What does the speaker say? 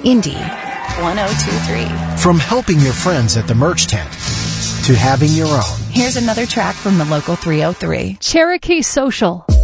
Indy 1023. From helping your friends at the merch tent to having your own. Here's another track from the local 303. Cherokee Social.